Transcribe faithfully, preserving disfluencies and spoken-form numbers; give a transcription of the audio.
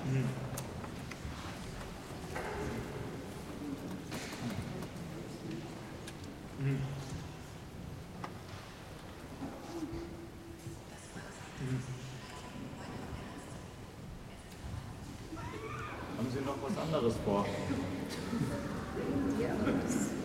Haben Sie noch was anderes vor? Ja, das